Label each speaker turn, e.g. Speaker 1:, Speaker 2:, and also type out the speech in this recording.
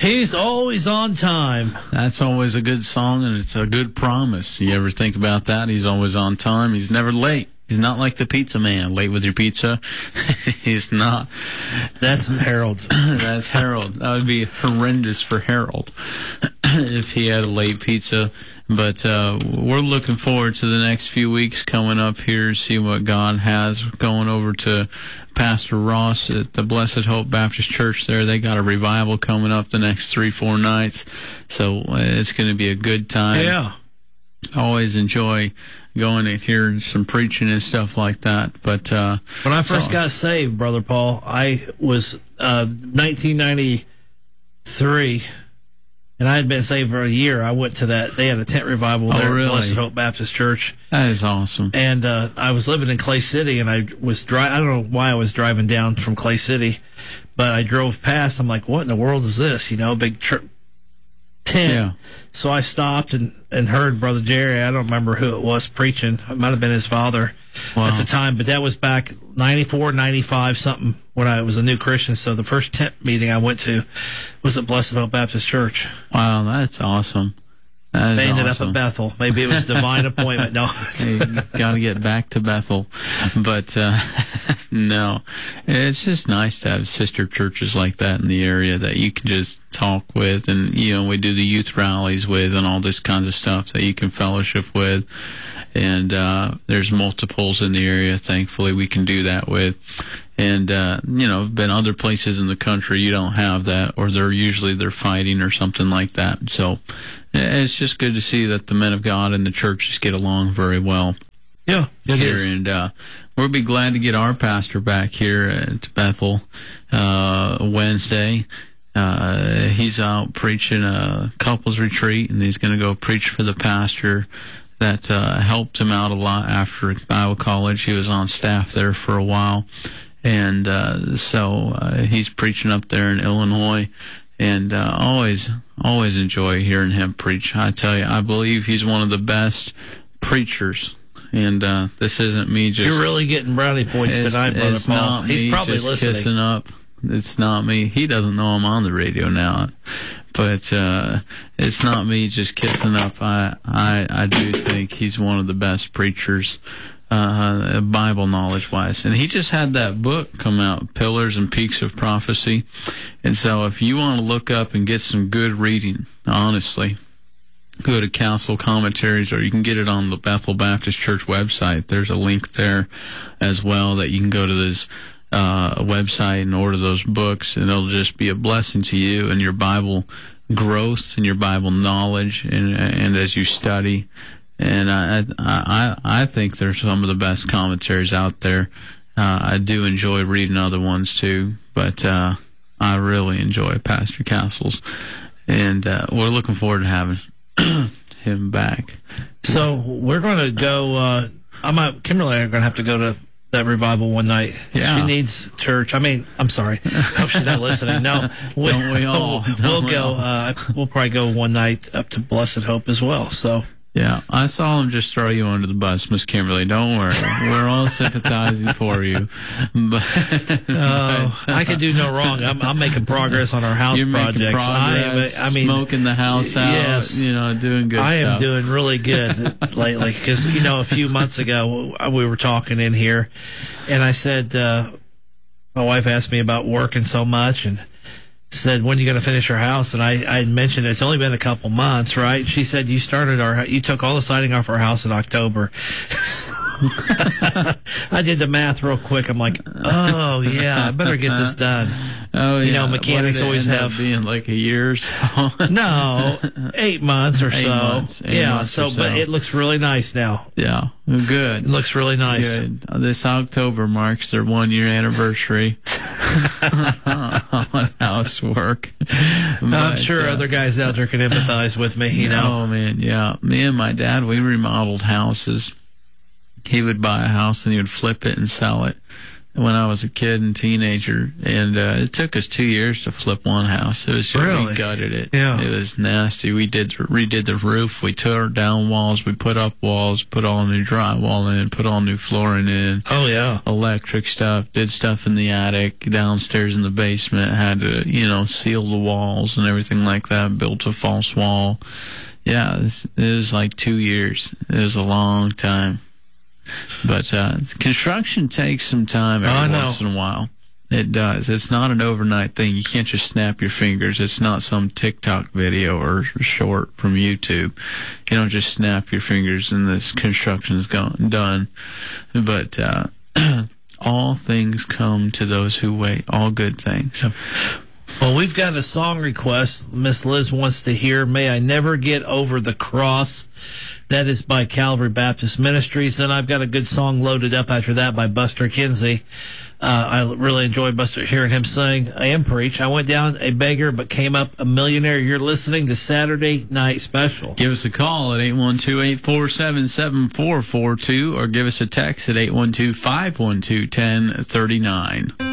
Speaker 1: He's always on time.
Speaker 2: That's always a good song, and it's a good promise. You ever think about that? He's always on time. He's never late. He's not like the pizza man, late with your pizza. He's not.
Speaker 1: That's Harold.
Speaker 2: That's Harold. That would be horrendous for Harold if he had a late pizza. But we're looking forward to the next few weeks coming up here, see what God has. Going over to Pastor Ross at the Blessed Hope Baptist Church there. They got a revival coming up the next 3-4 nights. So it's going to be a good time.
Speaker 1: Yeah.
Speaker 2: Always enjoy going and hearing some preaching and stuff like that. But
Speaker 1: when I first got saved, Brother Paul, I was 1993, and I had been saved for a year. I went to that. They had a tent revival there at Blessed Hope Baptist Church.
Speaker 2: That is awesome.
Speaker 1: And I was living in Clay City, and I was I don't know why I was driving down from Clay City, but I drove past. I'm like, what in the world is this? You know, big tent.
Speaker 2: Yeah.
Speaker 1: So I stopped and heard Brother Jerry. I don't remember who it was preaching. It might have been his father at the time, but that was back 94, 95, something, when I was a new Christian. So the first tent meeting I went to was at Blessed Hope Baptist Church.
Speaker 2: Wow, that's awesome.
Speaker 1: They ended up at Bethel. Maybe it was divine appointment. No.
Speaker 2: You got to get back to Bethel. But, no, it's just nice to have sister churches like that in the area that you can just talk with. And, you know, we do the youth rallies with and all this kinds of stuff that you can fellowship with. And there's multiples in the area, thankfully, we can do that with. And, you know, been other places in the country you don't have that, or they're fighting or something like that. So it's just good to see that the men of God and the churches get along very well.
Speaker 1: Yeah, it
Speaker 2: here.
Speaker 1: is.
Speaker 2: And we'll be glad to get our pastor back here at Bethel Wednesday. He's out preaching a couples retreat, and he's going to go preach for the pastor that helped him out a lot after Bible college. He was on staff there for a while. And so he's preaching up there in Illinois, and always enjoy hearing him preach. I tell you, I believe he's one of the best preachers. And this isn't me just...
Speaker 1: You're really getting brownie points tonight, Brother Paul. He's probably
Speaker 2: just
Speaker 1: listening.
Speaker 2: Kissing up. It's not me. He doesn't know I'm on the radio now. But it's not me just kissing up. I do think he's one of the best preachers, Bible knowledge-wise. And he just had that book come out, Pillars and Peaks of Prophecy. And so if you want to look up and get some good reading, honestly, go to Council Commentaries, or you can get it on the Bethel Baptist Church website. There's a link there as well that you can go to this website and order those books, and it'll just be a blessing to you and your Bible growth and your Bible knowledge, and as you study. And I think there's some of the best commentaries out there. I do enjoy reading other ones too, but I really enjoy Pastor Castle's, and we're looking forward to having him back.
Speaker 1: So we're going to go. Kimberly and I are going to have to go to that revival one night.
Speaker 2: Yeah.
Speaker 1: She needs church. I mean, I'm sorry. I hope she's not listening. No,
Speaker 2: don't we all?
Speaker 1: We'll go. We'll probably go one night up to Blessed Hope as well. So.
Speaker 2: Yeah, I saw him just throw you under the bus, Miss Kimberly. Don't worry. We're all sympathizing for you. But
Speaker 1: I could do no wrong. I'm making progress on our house
Speaker 2: you're
Speaker 1: projects.
Speaker 2: Making progress,
Speaker 1: I mean,
Speaker 2: smoking the house out,
Speaker 1: yes,
Speaker 2: doing good stuff.
Speaker 1: I am doing really good lately because, a few months ago we were talking in here, and I said, my wife asked me about working so much, and said, when are you going to finish your house? And I mentioned it's only been a couple months, right? She said, you took all the siding off our house in October. I did the math real quick. I'm like, oh yeah, I better get this done.
Speaker 2: Oh yeah.
Speaker 1: Mechanics always have
Speaker 2: being like a year or so.
Speaker 1: No, 8 months or so. But it looks really nice now.
Speaker 2: Yeah, good.
Speaker 1: It looks really nice.
Speaker 2: Good. This October marks their 1-year anniversary on housework.
Speaker 1: I'm sure other guys out there can empathize with me.
Speaker 2: Oh man, yeah. Me and my dad, we remodeled houses. He would buy a house and he would flip it and sell it. when I was a kid and teenager, and it took us 2 years to flip one house. It was just,
Speaker 1: Really?
Speaker 2: we gutted it.
Speaker 1: Yeah.
Speaker 2: It was nasty. We redid the roof. We tore down walls. We put up walls. Put all new drywall in. Put all new flooring in.
Speaker 1: Oh, yeah.
Speaker 2: Electric stuff. Did stuff in the attic, downstairs in the basement. Had to, seal the walls and everything like that. Built a false wall. Yeah, it was like 2 years. It was a long time. But construction takes some time every once in a while. It does. It's not an overnight thing. You can't just snap your fingers. It's not some TikTok video or short from YouTube. You don't just snap your fingers and this construction's done. But all things come to those who wait. All good things.
Speaker 1: Well, we've got a song request. Miss Liz wants to hear "May I Never Get Over the Cross." That is by Calvary Baptist Ministries. Then I've got a good song loaded up after that by Buster Kinsey. I really enjoyed Buster, hearing him sing and preach. I went down a beggar but came up a millionaire. You're listening to Saturday Night Special.
Speaker 2: Give us a call at 812-847-7442 or give us a text at 812-512-1039.